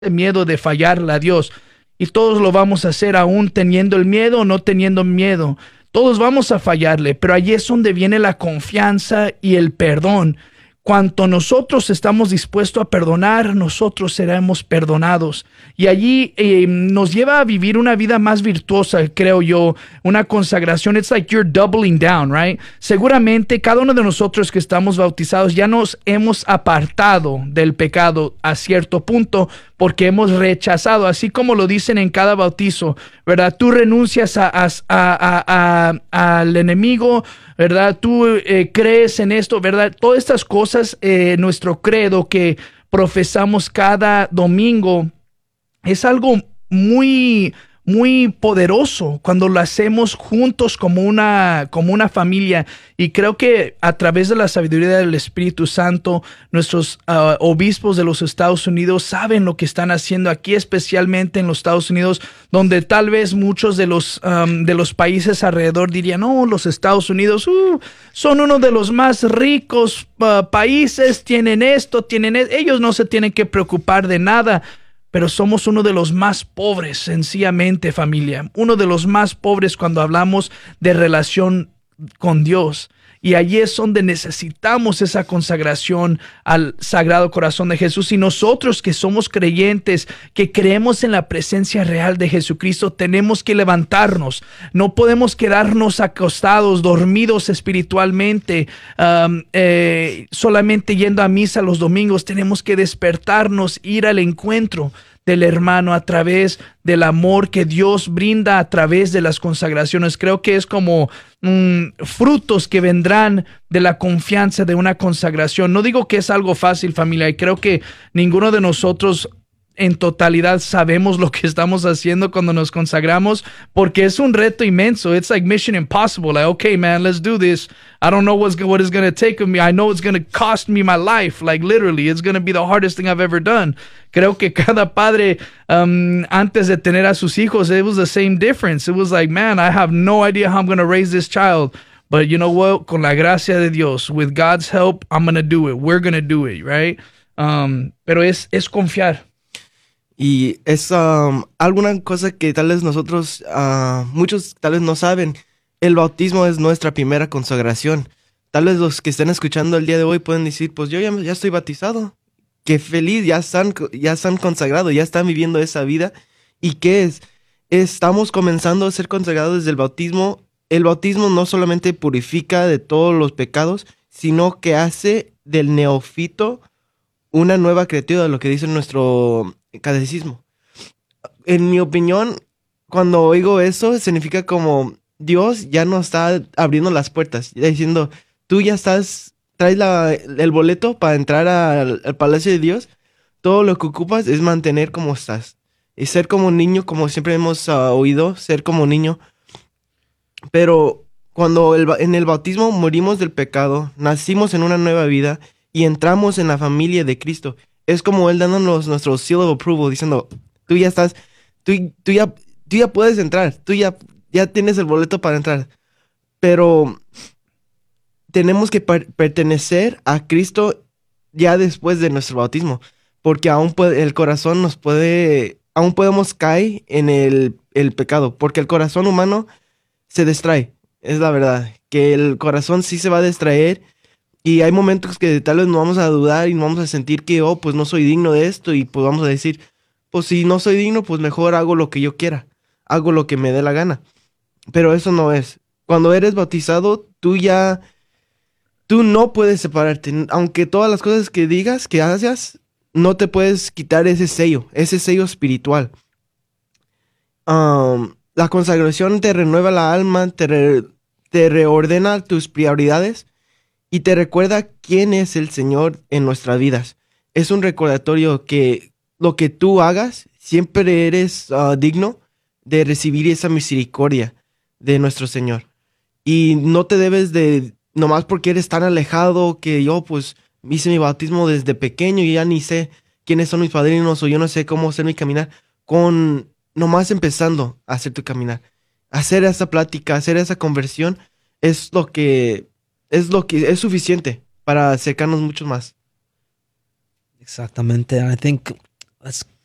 miedo de fallarle a Dios. Y todos lo vamos a hacer aún teniendo el miedo o no teniendo miedo. Todos vamos a fallarle, pero allí es donde viene la confianza y el perdón. Cuanto nosotros estamos dispuestos a perdonar, nosotros seremos perdonados. Y allí nos lleva a vivir una vida más virtuosa, creo yo, una consagración. It's like you're doubling down, right? Seguramente cada uno de nosotros que estamos bautizados ya nos hemos apartado del pecado a cierto punto porque hemos rechazado, así como lo dicen en cada bautizo, ¿verdad? Tú renuncias al enemigo, ¿verdad? Tú crees en esto, ¿verdad? Todas estas cosas, nuestro credo que profesamos cada domingo, es algo muy, muy poderoso cuando lo hacemos juntos como una familia. Y creo que a través de la sabiduría del Espíritu Santo, nuestros obispos de los Estados Unidos saben lo que están haciendo aquí, especialmente en los Estados Unidos, donde tal vez muchos de los países alrededor dirían, no, los Estados Unidos son uno de los más ricos países, tienen esto, ellos no se tienen que preocupar de nada. Pero somos uno de los más pobres, sencillamente, familia. Uno de los más pobres cuando hablamos de relación con Dios. Y allí es donde necesitamos esa consagración al Sagrado Corazón de Jesús. Y nosotros que somos creyentes, que creemos en la presencia real de Jesucristo, tenemos que levantarnos. No podemos quedarnos acostados, dormidos espiritualmente, solamente yendo a misa los domingos. Tenemos que despertarnos, ir al encuentro del hermano a través del amor que Dios brinda a través de las consagraciones. Creo que es como frutos que vendrán de la confianza de una consagración. No digo que es algo fácil, familia, y creo que ninguno de nosotros en totalidad sabemos lo que estamos haciendo cuando nos consagramos, porque es un reto inmenso. It's like mission impossible. Like, okay, man, let's do this. I don't know what it's going to take of me. I know it's going to cost me my life. Like, literally, it's going to be the hardest thing I've ever done. Creo que cada padre, antes de tener a sus hijos, it was the same difference. It was like, man, I have no idea how I'm going to raise this child. But you know what? Con la gracia de Dios, with God's help, I'm going to do it. We're going to do it, right? Pero es confiar. Y es alguna cosa que tal vez nosotros, muchos tal vez no saben. El bautismo es nuestra primera consagración. Tal vez los que estén escuchando el día de hoy pueden decir, pues yo ya estoy bautizado. Qué feliz, ya están consagrados, ya están viviendo esa vida. ¿Y qué es? Estamos comenzando a ser consagrados desde el bautismo. El bautismo no solamente purifica de todos los pecados, sino que hace del neófito una nueva criatura, lo que dice nuestro catecismo. En mi opinión, cuando oigo eso, significa como Dios ya nos está abriendo las puertas, ya diciendo, tú ya traes el boleto para entrar al palacio de Dios. Todo lo que ocupas es mantener como estás. Y ser como un niño, como siempre hemos oído, ser como un niño. Pero cuando en el bautismo morimos del pecado, nacimos en una nueva vida y entramos en la familia de Cristo. Es como Él dándonos nuestro seal of approval, diciendo, tú ya estás, tú ya puedes entrar, tú ya tienes el boleto para entrar. Pero tenemos que pertenecer a Cristo ya después de nuestro bautismo, porque aún el corazón aún podemos caer en el pecado, porque el corazón humano se distrae, es la verdad, que el corazón sí se va a distraer. Y hay momentos que tal vez nos vamos a dudar y nos vamos a sentir que, pues no soy digno de esto. Y pues vamos a decir, pues si no soy digno, pues mejor hago lo que yo quiera. Hago lo que me dé la gana. Pero eso no es. Cuando eres bautizado, tú no puedes separarte. Aunque todas las cosas que digas, que hagas, no te puedes quitar ese sello espiritual. La consagración te renueva la alma, te reordena tus prioridades. Y te recuerda quién es el Señor en nuestras vidas. Es un recordatorio que lo que tú hagas, siempre eres digno de recibir esa misericordia de nuestro Señor. Y no te debes de, nomás porque eres tan alejado que yo pues hice mi bautismo desde pequeño y ya ni sé quiénes son mis padrinos o yo no sé cómo hacer mi caminar. Nomás empezando a hacer tu caminar. Hacer esa plática, hacer esa conversión es lo que es suficiente para acercarnos mucho más. Exactamente. I think let's